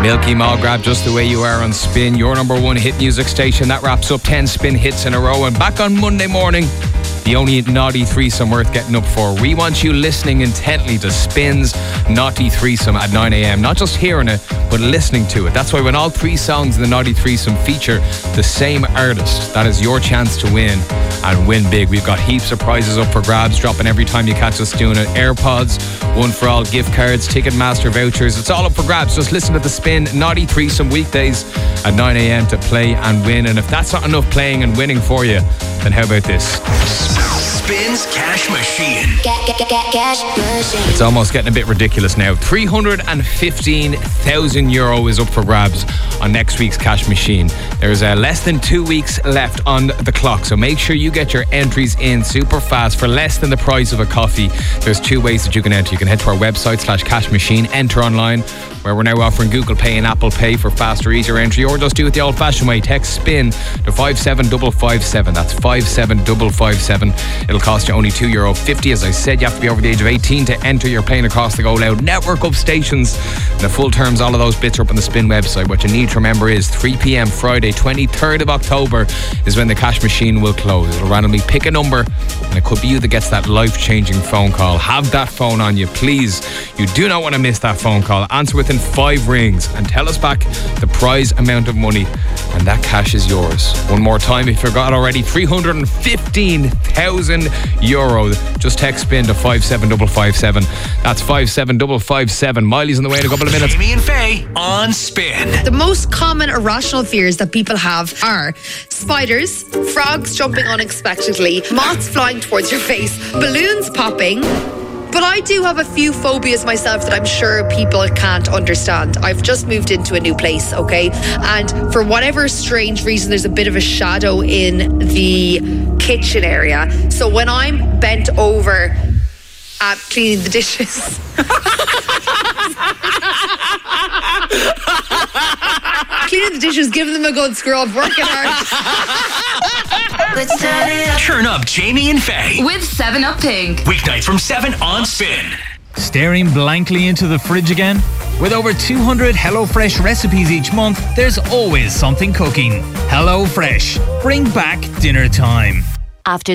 Milky Mall Grab, Just the Way You Are on Spin, your number one hit music station. That wraps up 10 Spin hits in a row. And back on Monday morning, the only naughty threesome worth getting up for. We want you listening intently to Spin's Naughty Threesome at 9 a.m. Not just hearing it, but listening to it. That's why when all three songs in the Naughty Threesome feature the same artist, that is your chance to win and win big. We've got heaps of prizes up for grabs, dropping every time you catch us doing it. AirPods, One for All gift cards, Ticketmaster vouchers. It's all up for grabs. Just listen to the Spin Naughty Threesome weekdays at 9 a.m. to play and win. And if that's not enough playing and winning for you, then how about this? Spin's Cash Machine. Cash machine. It's almost getting a bit ridiculous now. €315,000 is up for grabs on next week's Cash Machine. There's less than 2 weeks left on the clock, so make sure you get your entries in super fast for less than the price of a coffee. There's two ways that you can enter. You can head to our website /Cash Machine, enter online, where we're now offering Google Pay and Apple Pay for faster, easier entry, or just do it the old-fashioned way. Text SPIN to 57557. That's 57557. It'll cost you only €2.50. As I said, you have to be over the age of 18 to enter. You're playing across the Go Loud network of stations. And the full terms, all of those bits are up on the Spin website. What you need to remember is 3 p.m. Friday, 23rd of October is when the Cash Machine will close. It'll randomly pick a number, and it could be you that gets that life-changing phone call. Have that phone on you, please. You do not want to miss that phone call. Answer within 5 rings and tell us back the prize amount of money, and that cash is yours. One more time, if you forgot already, €315,000. Just text SPIN to 57557. That's 57557. Miley's on the way in a couple of minutes. Jamie and Faye on Spin. The most common irrational fears that people have are spiders, frogs jumping unexpectedly, moths flying towards your face, balloons popping. But I do have a few phobias myself that I'm sure people can't understand. I've just moved into a new place, okay? And for whatever strange reason, there's a bit of a shadow in the kitchen area. So when I'm bent over cleaning the dishes... cleaning the dishes, giving them a good scrub, working hard. Turn up Jamie and Faye with 7up Pink. Weeknights from 7 on Spin. Staring blankly into the fridge again? With over 200 HelloFresh recipes each month, there's always something cooking. HelloFresh. Bring back dinner time. After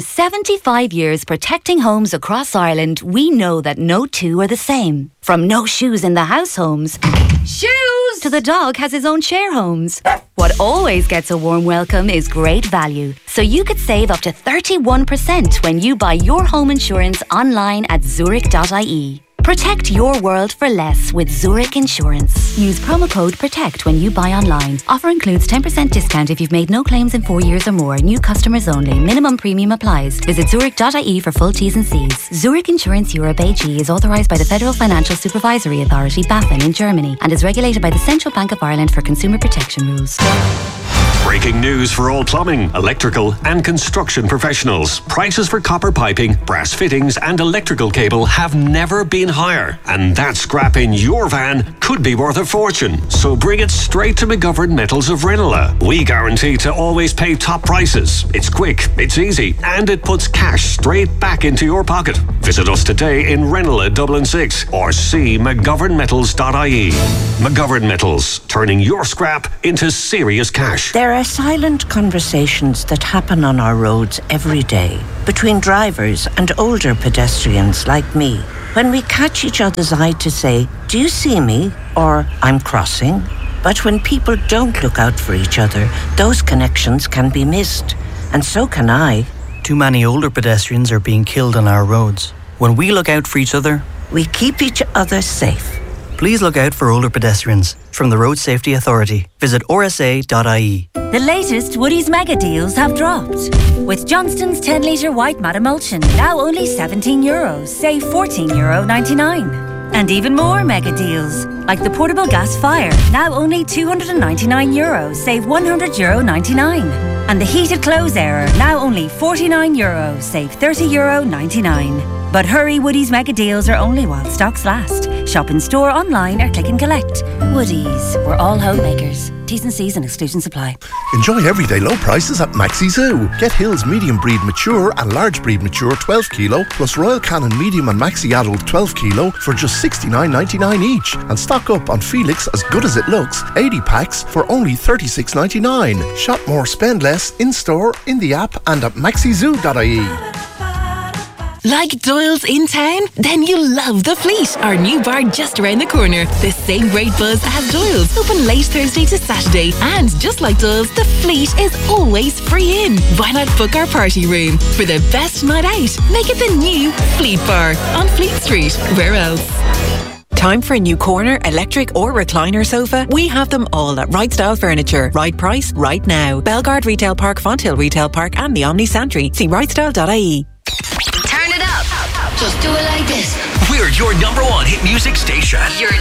75 years protecting homes across Ireland, we know that no two are the same. From no shoes in the house homes, shoes, to the dog has his own share homes. What always gets a warm welcome is great value. So you could save up to 31% when you buy your home insurance online at Zurich.ie. Protect your world for less with Zurich Insurance. Use promo code PROTECT when you buy online. Offer includes 10% discount if you've made no claims in 4 years or more. New customers only. Minimum premium applies. Visit Zurich.ie for full T's and C's. Zurich Insurance Europe AG is authorised by the Federal Financial Supervisory Authority, BaFin, in Germany, and is regulated by the Central Bank of Ireland for consumer protection rules. Breaking news for all plumbing, electrical and construction professionals. Prices for copper piping, brass fittings and electrical cable have never been higher. And that scrap in your van could be worth a fortune. So bring it straight to McGovern Metals of Ranelagh. We guarantee to always pay top prices. It's quick, it's easy, and it puts cash straight back into your pocket. Visit us today in Ranelagh, Dublin 6, or see mcgovernmetals.ie. McGovern Metals, turning your scrap into serious cash. There are silent conversations that happen on our roads every day between drivers and older pedestrians like me. When we catch each other's eye to say, "Do you see me?" or "I'm crossing." But when people don't look out for each other, those connections can be missed. And so can I. Too many older pedestrians are being killed on our roads. When we look out for each other, we keep each other safe. Please look out for older pedestrians. From the Road Safety Authority. Visit rsa.ie. The latest Woodies mega deals have dropped. With Johnston's 10 litre white matte emulsion, now only €17, save €14.99. And even more mega deals, like the portable gas fire, now only €299, save €100.99. And the heated clothes airer, now only €49, save €30.99. But hurry, Woodie's mega deals are only while stocks last. Shop in store, online or click and collect. Woodie's, we're all homemakers. T's and C's and exclusions apply. Enjoy everyday low prices at Maxi Zoo. Get Hills medium breed mature and large breed mature 12 kilo plus Royal Canin medium and Maxi adult 12 kilo for just $69.99 each. And stock up on Felix As Good As It Looks 80 packs for only $36.99. Shop more, spend less in store, in the app and at maxizoo.ie. Like Doyle's in town? Then you'll love The Fleet, our new bar just around the corner. The same great buzz as Doyle's, open late Thursday to Saturday. And just like Doyle's, The Fleet is always free in. Why not book our party room? For the best night out, make it the new Fleet Bar on Fleet Street. Where else? Time for a new corner, electric or recliner sofa? We have them all at Right Style Furniture. Right price, right now. Belgard Retail Park, Fonthill Retail Park and the Omni Santry. See rightstyle.ie. Turn it up. Just do it like this. We're your number one hit music station. Your